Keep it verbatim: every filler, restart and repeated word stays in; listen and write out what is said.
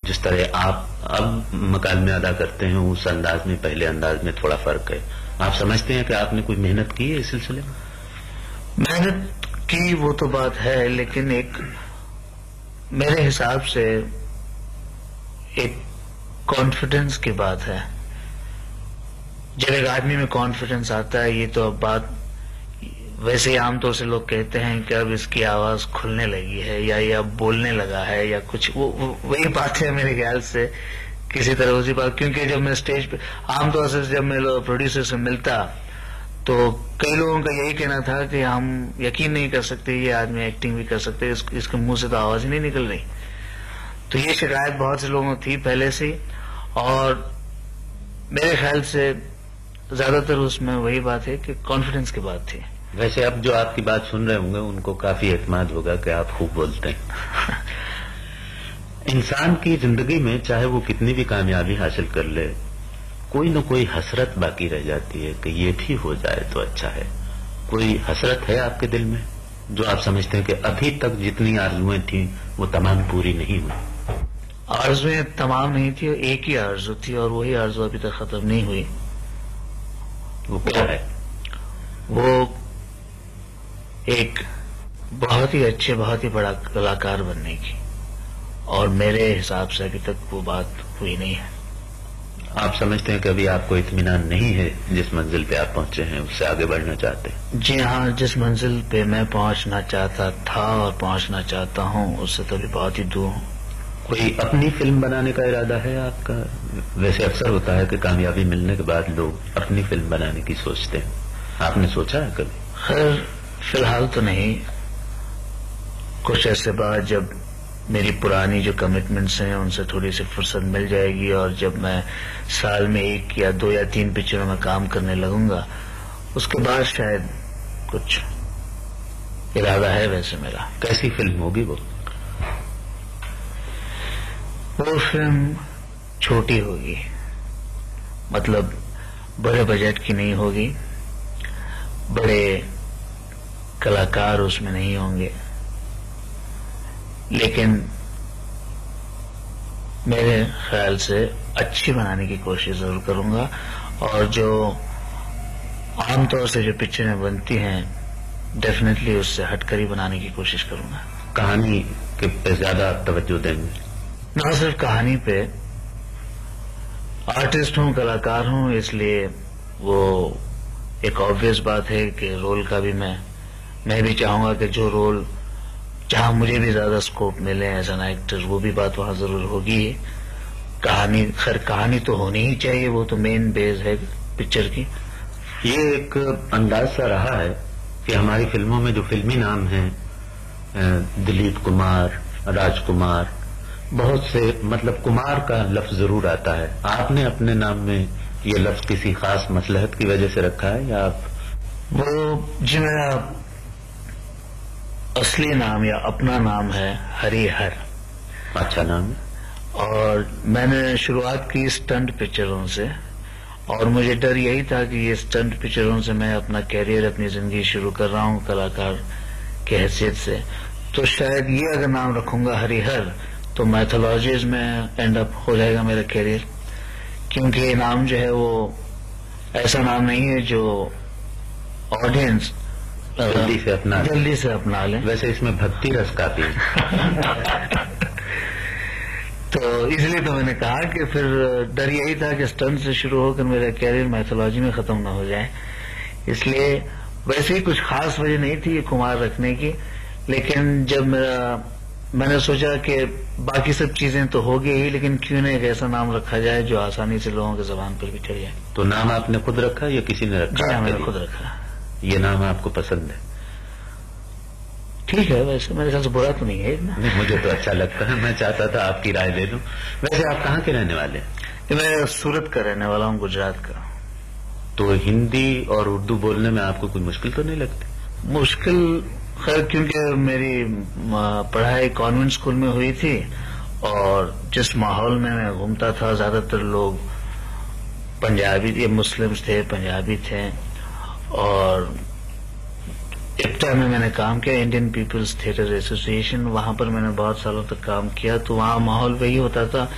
जिस तरह आप अब मकालमे अदा करते हैं उस अंदाज में पहले अंदाज में थोड़ा फर्क है। आप समझते हैं कि आपने कोई मेहनत की है इस सिलसिले में? मेहनत की वो तो बात है, लेकिन एक मेरे हिसाब से एक कॉन्फिडेंस की बात है। जब एक आदमी में कॉन्फिडेंस आता है, ये तो अब बात वैसे ही आमतौर से लोग कहते हैं कि अब इसकी आवाज खुलने लगी है या ये अब बोलने लगा है या कुछ, वो, वो वही बात है मेरे ख्याल से किसी तरह उसी बात। क्योंकि जब मैं स्टेज पे आमतौर से जब मैं प्रोड्यूसर से मिलता तो कई लोगों का यही कहना था कि हम यकीन नहीं कर सकते ये आदमी एक्टिंग भी कर सकते, इस, इसके मुंह से तो आवाज ही नहीं निकल रही। तो ये शिकायत बहुत से लोगों की थी पहले से, और मेरे ख्याल से ज्यादातर उसमें वही बात है कि कॉन्फिडेंस की बात थी। वैसे अब जो आपकी बात सुन रहे होंगे उनको काफी एतमाद होगा कि आप खूब बोलते हैं। इंसान की जिंदगी में चाहे वो कितनी भी कामयाबी हासिल कर ले, कोई न कोई हसरत बाकी रह जाती है कि ये भी हो जाए तो अच्छा है। कोई हसरत है आपके दिल में जो आप समझते हैं कि अभी तक जितनी आरजुएं थी वो तमाम पूरी नहीं हुई? आरजुएं तमाम नहीं थी, एक ही आरजू थी और वही आरजू अभी तक खत्म नहीं हुई। वो क्या है? वो एक बहुत ही अच्छे, बहुत ही बड़ा कलाकार बनने की, और मेरे हिसाब से अभी तक वो बात हुई नहीं है। आप समझते हैं कि अभी आपको इत्मीनान नहीं है जिस मंजिल पे आप पहुंचे हैं उससे आगे बढ़ना चाहते हैं? जी हाँ, जिस मंजिल पे मैं पहुंचना चाहता था और पहुंचना चाहता हूँ उससे तो अभी बहुत ही दूर हूँ। कोई अपनी फिल्म बनाने का इरादा है आपका? वैसे अक्सर होता है कि कामयाबी मिलने के बाद लोग अपनी फिल्म बनाने की सोचते हैं, आपने सोचा है कभी? खैर फिलहाल तो नहीं, कुछ ऐसे बाद जब मेरी पुरानी जो कमिटमेंट्स हैं उनसे थोड़ी सी फुर्सत मिल जाएगी और जब मैं साल में एक या दो या तीन पिक्चरों में काम करने लगूंगा उसके बाद शायद कुछ इरादा है वैसे मेरा। कैसी फिल्म होगी वो? वो फिल्म छोटी होगी, मतलब बड़े बजट की नहीं होगी, बड़े कलाकार उसमें नहीं होंगे, लेकिन मेरे ख्याल से अच्छी बनाने की कोशिश जरूर करूंगा। और जो आमतौर से जो पिक्चरें बनती हैं डेफिनेटली उससे हटकर ही बनाने की कोशिश करूंगा। कहानी के पे ज्यादा तवज्जो देंगे? ना सिर्फ कहानी पे, आर्टिस्ट हूं, कलाकार हूं, इसलिए वो एक ऑब्वियस बात है कि रोल का भी मैं मैं भी चाहूंगा कि जो रोल जहां मुझे भी ज्यादा स्कोप मिले एज एन एक्टर, वो भी बात वहां जरूर होगी। कहानी, खैर कहानी तो होनी ही चाहिए, वो तो मेन बेस है पिक्चर की। ये एक अंदाज सा रहा है कि हमारी फिल्मों में जो फिल्मी नाम हैं, दिलीप कुमार, राजकुमार, बहुत से मतलब कुमार का लफ्ज जरूर आता है। आपने अपने नाम में ये लफ्ज किसी खास मसलहत की वजह से रखा है या आप? वो जी मेरा असली नाम या अपना नाम है हरिहर। अच्छा नाम है। और मैंने शुरुआत की स्टंट पिक्चरों से, और मुझे डर यही था कि ये स्टंट पिक्चरों से मैं अपना कैरियर, अपनी जिंदगी शुरू कर रहा हूँ कलाकार की हैसियत से, तो शायद ये अगर नाम रखूंगा हरिहर तो मैथोलॉजीज में एंड अप हो जाएगा मेरा कैरियर। क्योंकि ये नाम जो है वो ऐसा नाम नहीं है जो ऑडियंस जल्दी से अपना जल्दी से अपना ले। वैसे इसमें भक्ति रस काफी है। तो इसलिए तो मैंने कहा कि फिर डर यही था कि स्टंट से शुरू होकर मेरा कैरियर मैथोलॉजी में खत्म ना हो जाए, इसलिए वैसे ही कुछ खास वजह नहीं थी ये कुमार रखने की। लेकिन जब मेरा मैंने सोचा कि बाकी सब चीजें तो हो गई ही, लेकिन क्यों नहीं एक ऐसा नाम रखा जाए जो आसानी से लोगों के जबान पर भी चढ़ जाए। तो नाम आपने खुद रखा या किसी ने रखा? जी हाँ, मैंने खुद रखा। ये नाम आपको पसंद है? ठीक है, वैसे मेरे ख्याल से बुरा तो नहीं है ना? नहीं, मुझे तो अच्छा लगता है, मैं चाहता था आपकी राय ले लूं। वैसे आप कहाँ के रहने वाले हैं? मैं सूरत का रहने वाला हूँ, गुजरात का। तो हिंदी और उर्दू बोलने में आपको कोई मुश्किल तो नहीं लगती? मुश्किल खैर क्योंकि मेरी पढ़ाई कॉन्वेंट स्कूल में हुई थी और जिस माहौल में मैं घूमता था ज्यादातर लोग पंजाबी, ये मुस्लिम्स थे, पंजाबी थे। और इफ्ता में मैंने काम किया, इंडियन पीपल्स थिएटर एसोसिएशन, वहां पर मैंने बहुत सालों तक काम किया, तो वहां माहौल वही होता था